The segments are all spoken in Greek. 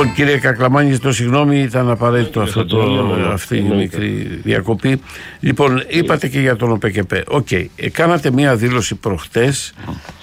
Λοιπόν, κύριε Κακλαμάνη, ζητώ συγγνώμη, ήταν απαραίτητο αυτή η μικρή διακοπή. Λοιπόν, είπατε και για τον ΟΠΕΚΕΠΕ. Οκ, κάνατε μία δήλωση προχτές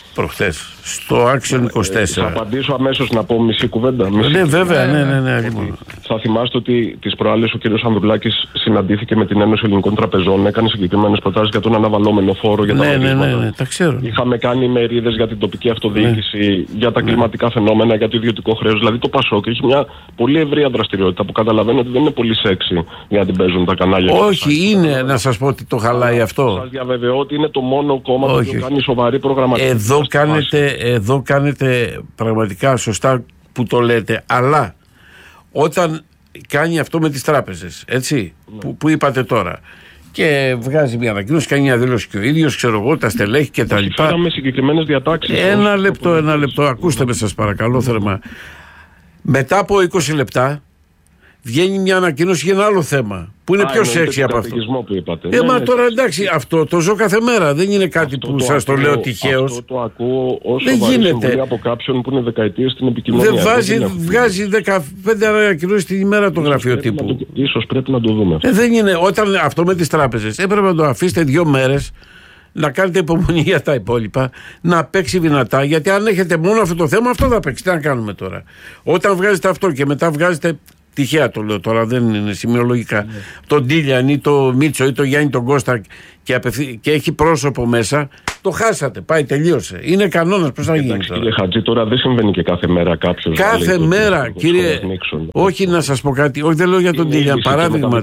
στο Action 24. Θα απαντήσω αμέσως να πω μισή κουβέντα. Ναι, βέβαια, ναι. Θα θυμάστε ότι τις προάλλες ο κ. Ανδρουλάκης συναντήθηκε με την Ένωση Ελληνικών Τραπεζών, έκανε συγκεκριμένες προτάσεις για τον αναβαλλόμενο φόρο για τα ορίσματα. Ναι, τα ξέρω. Είχαμε κάνει μερίδες για την τοπική αυτοδιοίκηση, για τα κλιματικά φαινόμενα, για το ιδιωτικό χρέος. Δηλαδή το ΠΑΣΟΚ έχει μια πολύ ευρεία δραστηριότητα που καταλαβαίνω ότι δεν είναι πολύ σεξι για να την παίζουν τα κανάλια. Όχι, είναι να σας πω ότι το χαλάει αυτό. Σας διαβεβαιώ ότι είναι το μόνο κόμμα που κάνει σοβαρή προγραμματική. Εδώ κάνετε πραγματικά σωστά που το λέτε, αλλά όταν κάνει αυτό με τις τράπεζες, έτσι, που είπατε τώρα, και βγάζει μια ανακοίνωση, κάνει μια δήλωση και ο ίδιος, ξέρω εγώ, τα στελέχη και τα λοιπά. Με συγκεκριμένες διατάξεις. Ένα λεπτό, ακούστε με σας παρακαλώ θερμά. Μετά από 20 λεπτά βγαίνει μια ανακοίνωση για ένα άλλο θέμα που είναι πιο σεξι από αυτό. Που είπατε. Μα τώρα εντάξει, αυτό το ζω κάθε μέρα. Δεν είναι κάτι που σας το λέω τυχαίως. Αυτό το ακούω όσο δεν γίνεται από κάποιον που είναι δεκαετίες στην επικοινωνία. Βγάζει 15 ανακοινώσεις την ημέρα το γραφείο τύπου. Ίσως πρέπει να το δούμε. Δεν είναι. Όταν αυτό με τις τράπεζες έπρεπε να το αφήσετε 2 μέρες, να κάνετε υπομονή για τα υπόλοιπα, να παίξει δυνατά, γιατί αν έχετε μόνο αυτό το θέμα, αυτό θα παίξει. Τι να κάνουμε τώρα. Όταν βγάζετε αυτό και μετά βγάζετε. Τυχαία το λέω τώρα, δεν είναι σημειολογικά. Τον Τίλιαν ή το Μίτσο ή το Γιάννη τον Κώστα και έχει πρόσωπο μέσα, το χάσατε. Πάει, τελείωσε. Είναι κανόνας. Πώς θα γίνει τώρα. Κύριε Χατζή, τώρα δεν συμβαίνει και κάθε μέρα κάποιος. Κάθε μέρα, κύριε. Όχι να σας πω κάτι. Όχι, δεν λέω για τον Τίλιαν. Παράδειγμα.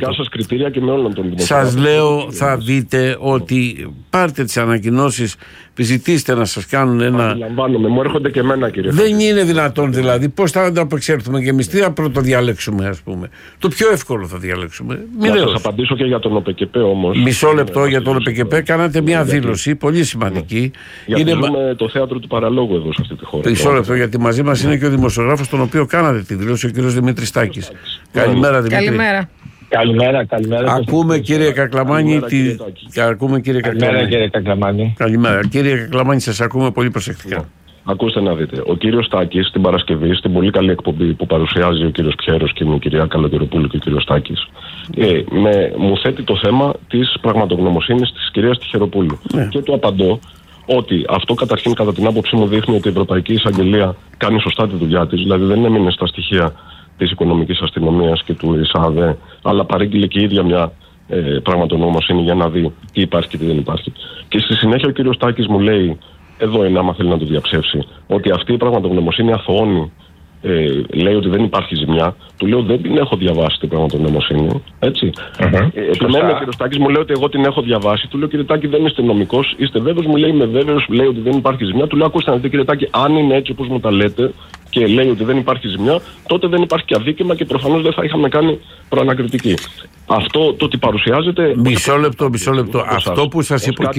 Σας λέω, θα δείτε ότι πάρτε τις ανακοινώσεις, ζητήστε να σας κάνουν ένα. Αντιλαμβάνομαι, μου έρχονται και εμένα, κύριε. Δεν είναι δυνατόν δηλαδή. Πώς θα απεξέλθουμε και εμείς, τι θα πρωτοδιαλέξουμε, ας πούμε. Το πιο εύκολο θα διαλέξουμε. Να σας απαντήσω και για τον ΟΠΕΚΕΠΕ όμως. Μισό λεπτό για τον ΟΠΕΚΕΠΕ. Κάνατε μια δήλωση πολύ σημαντική. Είναι το θέατρο του παραλόγου εδώ σε αυτή τη χώρα. Μισό λεπτό, γιατί μαζί μας είναι και ο δημοσιογράφος, τον οποίο κάνατε τη δήλωση, ο κύριος Δημήτρης Τάκης. Καλημέρα, Δημήτρη. Καλημέρα. Ακούμε, κύριε Κακλαμάνη. Καλημέρα, κύριε Κακλαμάνη. Καλημέρα. Κύριε Κακλαμάνη, σας ακούμε πολύ προσεκτικά. Ακούστε να δείτε. Ο κύριος Τάκης την Παρασκευή, στην πολύ καλή εκπομπή που παρουσιάζει ο κύριος Πιέρος και η κυρία Καλογεροπούλου και ο κύριος Τάκης, μου θέτει το θέμα της πραγματογνωμοσύνης της κυρίας Τυχεροπούλου. Και του απαντώ ότι αυτό καταρχήν κατά την άποψή μου δείχνει ότι η Ευρωπαϊκή Εισαγγελία κάνει σωστά τη δουλειά της, δηλαδή δεν έμεινε στα στοιχεία της οικονομικής αστυνομίας και του ΙΣΑΔΕ, αλλά παρήγγειλε και η ίδια μια πραγματογνωμοσύνη για να δει τι υπάρχει και τι δεν υπάρχει. Και στη συνέχεια ο κύριος Τάκης μου λέει, εδώ είναι άμα θέλει να το διαψεύσει, ότι αυτή η πραγματογνωμοσύνη αθωώνει, λέει ότι δεν υπάρχει ζημιά. Του λέω δεν την έχω διαβάσει την πραγματογνωμοσύνη. Έτσι. Επιμένει ο κύριος Τάκης, μου λέει ότι εγώ την έχω διαβάσει. Του λέω κύριε Τάκη, δεν είστε νομικός, είστε βέβαιος? Μου λέει είμαι βέβαιος, λέει ότι δεν υπάρχει ζημιά. Του λέω ακούστε να δείτε κύριε Τάκη, αν είναι έτσι όπως μου τα λέτε και λέει ότι δεν υπάρχει ζημιά, τότε δεν υπάρχει και αδίκημα και προφανώς δεν θα είχαμε κάνει προανακριτική. Αυτό το ότι παρουσιάζεται. Μισό λεπτό. Αυτό που σας είπα.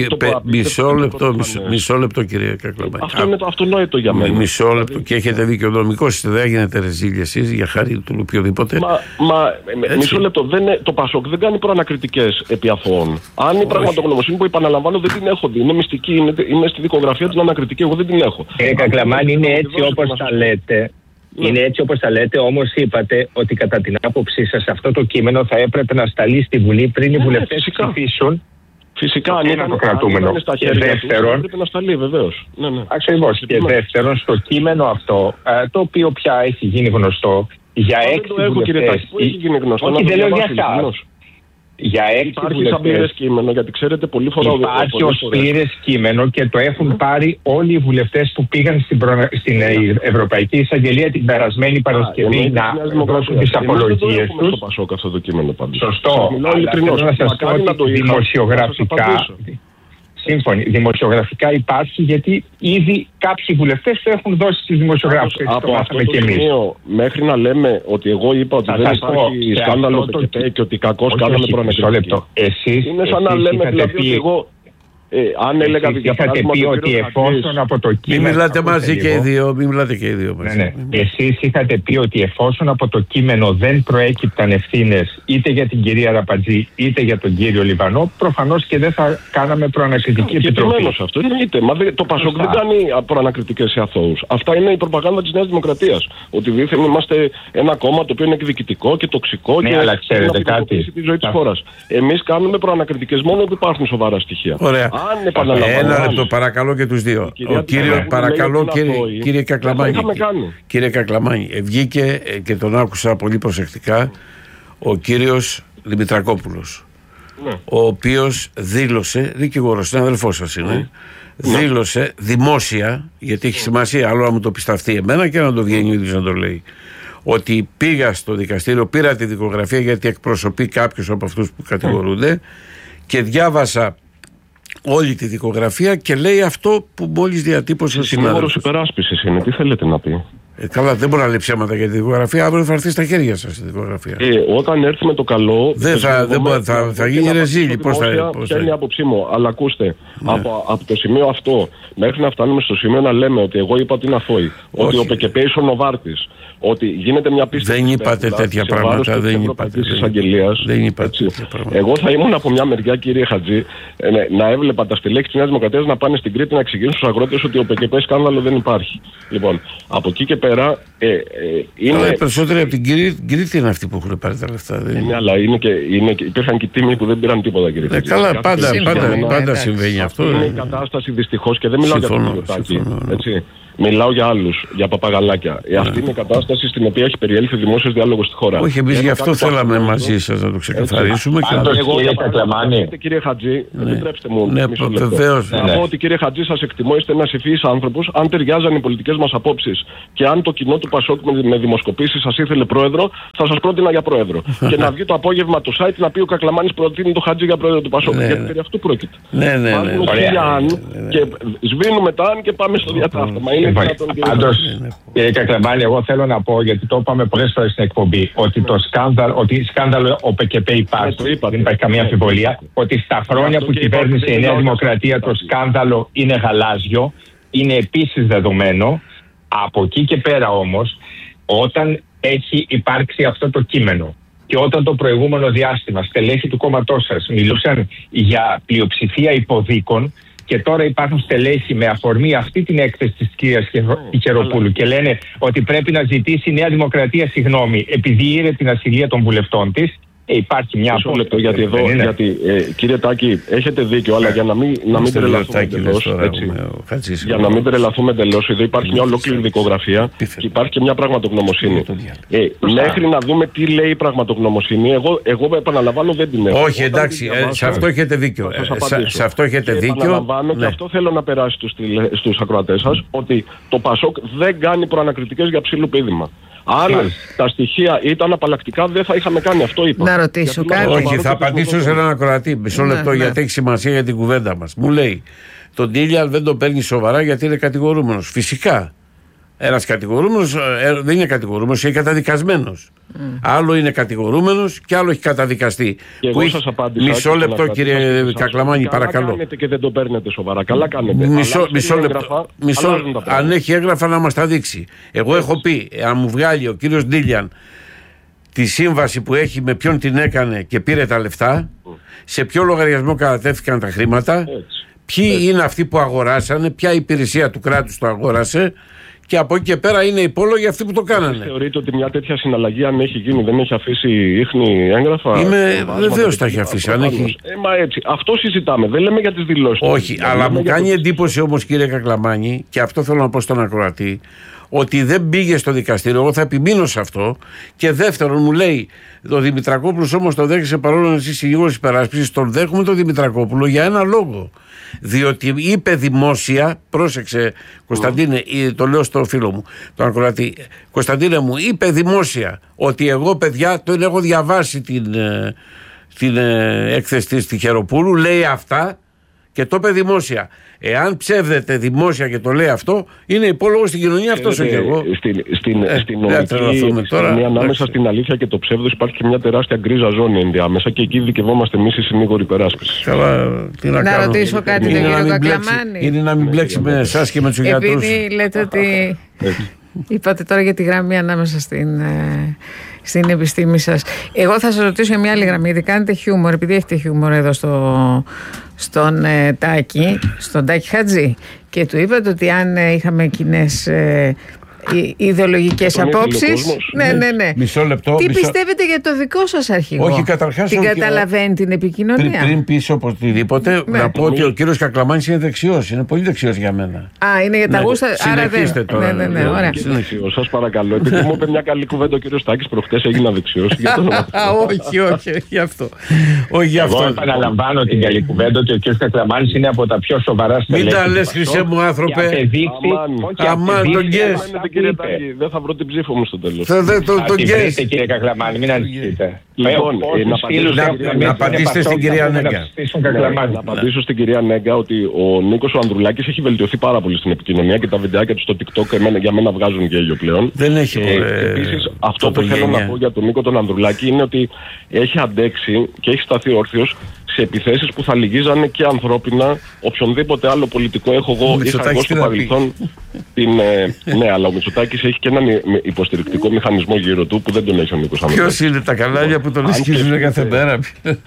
Μισό λεπτό, κύριε Κακλαμάνη. Αυτό είναι το αυτονόητο για μένα. Μισό λεπτό. Και έχετε δίκιο, νομικός είστε, δεν γίνετε ρεζίλια εσείς για χάρη του οποιοδήποτε. Μισό λεπτό. Το ΠΑΣΟΚ δεν κάνει προανακριτικές επί αθώων. Αν η πραγματογνωμοσύνη που επαναλαμβάνω δεν την έχω δει, είναι μυστική, είναι στη δικογραφία την ανακριτική, εγώ δεν την έχω. Κύριε Κακλαμάνη, είναι έτσι όπως τα λέτε. Είναι έτσι όπως τα λέτε, όμως είπατε ότι κατά την άποψή σας αυτό το κείμενο θα έπρεπε να σταλεί στη Βουλή πριν οι βουλευτές ψηφίσουν. Φυσικά, αν ήταν στα χέρια του, πρέπει να σταλεί, βεβαίως. Ακριβώς. Και δεύτερον, στο κείμενο αυτό, το οποίο πια έχει γίνει γνωστό για 6 βουλευτές. Πού έχει γίνει γνωστό? Όχι, δεν λέω για εσάς. Για 6 βουλευτές. Κείμενο, γιατί ξέρετε, πολύ φορά υπάρχει ως πλήρες κείμενο και το έχουν πάρει όλοι οι βουλευτές που πήγαν στην Ευρωπαϊκή Εισαγγελία την περασμένη Παρασκευή να δώσουν τις απολογίες τους. Σωστό. Αλλά θέλω να σας πω ότι δημοσιογραφικά. Σύμφωνοι. Δημοσιογραφικά υπάρχει, γιατί ήδη κάποιοι βουλευτές το έχουν δώσει στους δημοσιογράφους. Από αυτό το σημείο μέχρι να λέμε ότι εγώ είπα ότι δεν υπάρχει σκάνδαλο και ότι κακώς κάναμε προανακριτική. Εσείς είναι σαν να λέμε δηλαδή ότι εγώ. Αν έλεγα είχατε πει ότι εφόσον από το κείμενο. Μην μιλάτε μαζί και οι δύο. Ναι. Εσείς είχατε πει ότι εφόσον από το κείμενο δεν προέκυπταν ευθύνες είτε για την κυρία Ραπατζή είτε για τον κύριο Λιβανό, προφανώς και δεν θα κάναμε προανακριτική επιτροπή. Αυτό εννοείται. Το Πασόκ δεν κάνει προανακριτικές σε αθώους. Αυτά είναι η προπαγάνδα της Νέας Δημοκρατίας. Ότι δήθεν είμαστε ένα κόμμα το οποίο είναι εκδικητικό και τοξικό και αλλά ξέρετε κάτι. Τη ζωή της χώρας. Εμείς κάνουμε προανακριτικές μόνο ότι υπάρχουν σοβαρά στοιχεία. Ωραία. Ένα λεπτό παρακαλώ και τους δύο. Κύριε Κακλαμάνη. Κύριε Κακλαμάνη, βγήκε και τον άκουσα πολύ προσεκτικά ο κύριος Δημητρακόπουλος, ο οποίος δήλωσε, δικηγόρος, συναδελφός σας είναι, δήλωσε δημόσια, γιατί έχει σημασία άλλο να μου το πισταυτεί εμένα και να το βγαίνει ο ίδιος να το λέει, ότι πήγα στο δικαστήριο, πήρα τη δικογραφία γιατί εκπροσωπεί κάποιους από αυτούς που κατηγορούνται και διάβασα όλη τη δικογραφία και λέει αυτό που μόλις διατύπωσε ο συνάδελφος. Συνήγορος υπεράσπισης είναι, τι θέλετε να πει. Καλά, δεν μπορεί να λέει ψέματα για τη δικογραφία, αύριο θα έρθει στα χέρια σας η δικογραφία. Όταν έρθει με το καλό. Θα γίνει ρεζίλη. Ποια είναι η άποψή μου, αλλά ακούστε, από το σημείο αυτό μέχρι να φτάνουμε στο σημείο να λέμε ότι εγώ είπα ότι είναι αθώοι, ότι ο ΠΚΠ είσαι ο Νοβάρτης, ότι γίνεται μια πίστη. Δεν είπατε τέτοια πράγματα. Δεν είπατε τέτοια πράγματα. Εγώ θα ήμουν από μια μεριά, κύριε Χατζή, να έβλεπα τα στελέχη της Νέας Δημοκρατίας να πάνε στην Κρήτη να εξηγήσουν στους αγρότες ότι ο ΠΚΠ σκάνδαλο δεν υπάρχει. Λοιπόν, από εκεί και πέρα. Οι περισσότεροι από την Κρήτη είναι αυτοί που έχουν πάρει τα λεφτά. Αλλά υπήρχαν και τίμοι που δεν πήραν τίποτα, κύριε Χατζή. Καλά, πάντα συμβαίνει αυτό. Είναι η κατάσταση δυστυχώς και δεν μιλάω για τον κύριο Τάκη. Μιλάω για άλλους, για παπαγαλάκια. Αυτή είναι η κατάσταση στην οποία έχει περιέλθει δημόσιος διάλογος στη χώρα. Όχι, εμείς γι' αυτό θέλαμε μαζί σας να το ξεκαθαρίσουμε. Κύριε Χατζή, επιτρέψτε μου. Βεβαίως. Να πω ότι, κύριε Χατζή, σας εκτιμώ, είστε ένας ευφυής άνθρωπος. Αν ταιριάζαν οι πολιτικές μας απόψεις και αν το κοινό του Πασόκ με δημοσκοπήσεις σας ήθελε πρόεδρο, θα σας πρότεινα για πρόεδρο. Και να βγει το απόγευμα το site να πει ο Κακλαμάνης προτείνει το Χατζή για πρόεδρο του Πασόκ. Γιατί περί αυτού πρόκειται. Και σβήνουμε τα αν και πάμε στο διατάφτωμα. Πάντως, κύριε Κακλαμάνη, εγώ θέλω να πω, γιατί το είπαμε πολλές φορές στην εκπομπή, ότι σκάνδαλο ο ΠΚΠ υπάρχει, δεν υπάρχει καμία αμφιβολία, ότι στα χρόνια που κυβέρνησε η Νέα Δημοκρατία το σκάνδαλο είναι γαλάζιο, είναι επίσης δεδομένο. Από εκεί και πέρα όμως, όταν έχει υπάρξει αυτό το κείμενο και όταν το προηγούμενο διάστημα στελέχη του κόμματός σας μιλούσαν για πλειοψηφία υποδίκων, και τώρα υπάρχουν στελέχη με αφορμή αυτή την έκθεση της κυρίας Κεροπούλου και λένε ότι πρέπει να ζητήσει η Νέα Δημοκρατία συγγνώμη επειδή ήρε την ασυλία των βουλευτών της. Υπάρχει μια απόφαση. Γιατί κύριε Τάκη, έχετε δίκιο, αλλά για να μην τρελαθούμε εντελώς. Για να μην τρελαθούμε εντελώς, εδώ υπάρχει μια ολόκληρη δικογραφία και υπάρχει και μια πραγματογνωμοσύνη. Μέχρι να δούμε τι λέει η πραγματογνωμοσύνη, εγώ επαναλαμβάνω δεν την έχω. Όχι, εντάξει, σε αυτό έχετε δίκιο. Σε αυτό έχετε δίκιο. Επαναλαμβάνω και αυτό θέλω να περάσει στους ακροατές σας, ότι το Πασόκ δεν κάνει προανακριτικές για ψήλο πείδημα. Αν τα στοιχεία ήταν απαλλακτικά, δεν θα είχαμε κάνει αυτό, είπα. Να ρωτήσω κάτι. Όχι, θα απαντήσω σε έναν ακροατή. Μισό λεπτό, γιατί έχει σημασία για την κουβέντα μας. Μου λέει, τον Ντίλιαν δεν τον παίρνει σοβαρά γιατί είναι κατηγορούμενος. Φυσικά. Ένας κατηγορούμενος δεν είναι κατηγορούμενος, είναι καταδικασμένος. Άλλο είναι κατηγορούμενος και άλλο έχει καταδικαστεί. Εγώ σας απάντησα. Μισό λεπτό, κύριε Κακλαμάνη, παρακαλώ. Καλά κάνετε και δεν τον παίρνετε σοβαρά. Καλά κάνετε. Μισό λεπτό. Αν έχει έγγραφα να μας τα δείξει. Εγώ έχω πει, αν μου βγάλει ο κύριος Ντίλιαν τη σύμβαση που έχει, με ποιον την έκανε και πήρε τα λεφτά, σε ποιο λογαριασμό κατατέθηκαν τα χρήματα, ποιοι είναι αυτοί που αγοράσανε, ποια υπηρεσία του κράτους το αγόρασε. Και από εκεί και πέρα είναι υπόλογοι αυτοί που το κάνανε. Θεωρείτε ότι μια τέτοια συναλλαγή, αν έχει γίνει, δεν έχει αφήσει ίχνη έγγραφα? Βεβαίως τα έχει αφήσει. Μα έτσι. Αυτό συζητάμε. Δεν λέμε για τις δηλώσεις. Όχι, αλλά μου κάνει εντύπωση όμως, κύριε Κακλαμάνη, και αυτό θέλω να πω στον ακροατή, ότι δεν πήγε στο δικαστήριο. Εγώ θα επιμείνω σε αυτό. Και δεύτερον, μου λέει, ο Δημητρακόπουλος όμως το δέχεσαι, παρόλο εσύ συνήγορος υπεράσπισης, τον δέχομαι τον Δημητρακόπουλο για ένα λόγο. Διότι είπε δημόσια, πρόσεξε Κωνσταντίνε, το λέω στο φίλο μου, τον ακροατή, Κωνσταντίνε μου, είπε δημόσια ότι εγώ, παιδιά, τον έχω διαβάσει την έκθεση της Κεροπούλου, λέει αυτά Και το είπε δημόσια. Εάν ψεύδεται δημόσια και το λέει αυτό, είναι υπόλογο στην κοινωνία. Αυτό και εγώ. Στην νομική ανάμεσα στην αλήθεια και το ψεύδος υπάρχει και μια τεράστια γκρίζα ζώνη ενδιάμεσα και εκεί δικαιούμαστε εμείς οι συνήγοροι υπεράσπισης. Να ρωτήσω κάτι τον κύριο Κακλαμάνη. Είναι να μην μπλέξει με εσάς και με τους γιατρούς. Επειδή λέτε ότι. Είπατε τώρα για τη γραμμή ανάμεσα στην επιστήμη σας. Εγώ θα σας ρωτήσω για μια άλλη γραμμή, γιατί κάνετε χιούμορ, επειδή έχετε χιούμορ εδώ στον Τάκη Χατζή, και του είπατε ότι αν είχαμε κοινές ιδεολογικές απόψεις. Ναι. Μισό λεπτό. Πιστεύετε για το δικό σας αρχηγό? Όχι, καταρχάς. Την καταλαβαίνει την επικοινωνία? Πριν πεις οπωσδήποτε, να πω ότι ο κύριος Κακλαμάνης είναι δεξιός. Είναι πολύ δεξιός για μένα. Είναι για τα γούστα. Συνεχίστε τώρα. Ναι, ωραία. Σας παρακαλώ, επειδή μου είπε μια καλή κουβέντα ο κύριος Τάκης προχτές, έγινα δεξιός. Όχι, γι' αυτό. Εγώ επαναλαμβάνω την καλή κουβέντα ότι ο κύριος Κακλαμάνης είναι από τα πιο σοβαρά στελέχη. Μην τα λες, χρυσέ μου άνθρωπε. Αμάν τον γκες. Κύριε Τάκη, δεν θα βρω την ψήφο μου στο τέλος. Το γκες. Κύριε Κακλαμάνη, μην ανησυχείτε. Να απαντήσετε στην κυρία Νέγκα. Να απαντήσω στην κυρία Νέγκα ότι ο Νίκος ο Ανδρουλάκης έχει βελτιωθεί πάρα πολύ στην επικοινωνία και τα βιντεάκια του στο TikTok για μένα βγάζουν γέλιο πλέον. Δεν έχει. Επίσης, αυτό που θέλω να πω για τον Νίκο τον Ανδρουλάκη είναι ότι έχει αντέξει και έχει σταθεί όρθιος σε επιθέσεις που θα λυγίζανε και ανθρώπινα οποιονδήποτε άλλο πολιτικό είχα εγώ στο παρελθόν. Ναι, αλλά ο Μητσοτάκης έχει και έναν υποστηρικτικό μηχανισμό γύρω του που δεν τον έχει ο Νίκος Ανδρουλάκης. Ποιος είναι τα κανάλια που τον ισχύζουν κάθε μέρα?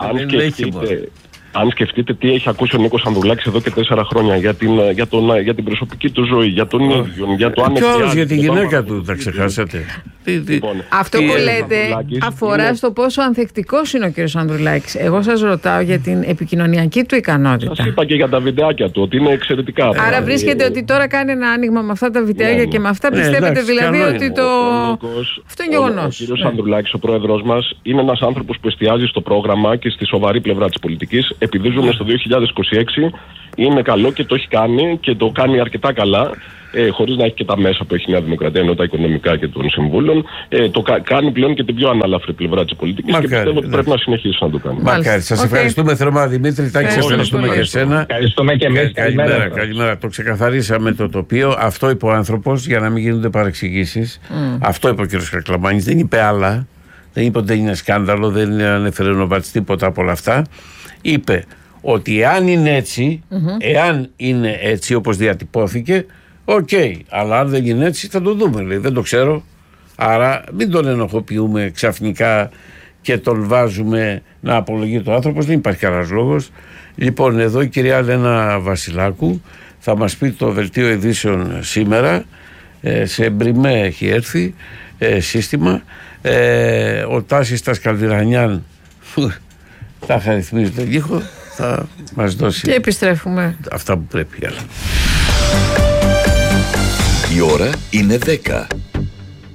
Αν σκεφτείτε τι έχει ακούσει ο Νίκος Ανδρουλάκης εδώ και 4 χρόνια για την προσωπική του ζωή, για τον ίδιο, για το αν έχει για τη γυναίκα του, θα ξεχάσετε. Αυτό που λέτε αφορά στο πόσο ανθεκτικός είναι ο κύριος Ανδρουλάκης. Εγώ σας ρωτάω για την επικοινωνιακή του ικανότητα. Σας είπα και για τα βιντεάκια του, ότι είναι εξαιρετικά. Άρα βρίσκεται ότι τώρα κάνει ένα άνοιγμα με αυτά τα βιντεάκια και με αυτά πιστεύετε δηλαδή ότι το. Αυτό είναι γεγονός. Ο κύριος Ανδρουλάκης, ο πρόεδρος μας, είναι ένας άνθρωπος που εστιάζει στο πρόγραμμα και στη σοβαρή πλευρά της πολιτικής. Επειδή ζούμε στο 2026, είναι καλό και το έχει κάνει και το κάνει αρκετά καλά, χωρίς να έχει και τα μέσα που έχει η Νέα Δημοκρατία, ενώ τα οικονομικά και των συμβούλων. Το κάνει πλέον και την πιο ανάλαφρη πλευρά της πολιτικής και πιστεύω ότι πρέπει να συνεχίσει να το κάνει. Μακάρι. Σας ευχαριστούμε θερμά, Δημήτρη. Τάκη, σας ευχαριστούμε και εσένα. Ευχαριστούμε και εμείς. Καλημέρα. Το ξεκαθαρίσαμε το τοπίο. Αυτό είπε ο άνθρωπος, για να μην γίνονται παρεξηγήσεις. Αυτό είπε ο κ. Κακλαμάνης. Δεν είπε άλλα. Δεν είπε ότι δεν είναι σκάνδαλο, δεν ανέφερε Νοβάτς, τίποτα από όλα αυτά. Είπε ότι εάν είναι έτσι όπως διατυπώθηκε, οκ, αλλά αν δεν είναι έτσι θα το δούμε, λέει, δεν το ξέρω. Άρα μην τον ενοχοποιούμε ξαφνικά και τον βάζουμε να απολογεί το άνθρωπος, δεν υπάρχει κανένας λόγος. Λοιπόν, εδώ η κυρία Λένα Βασιλάκου θα μας πει το δελτίο ειδήσεων σήμερα, σε Μπριμέ έχει έρθει σύστημα, ο Τάσης τα Σκαλδιρανιάν θα χαριθμίζει τον ήχο, θα μας δώσει και επιστρέφουμε αυτά που πρέπει. Η ώρα είναι 10.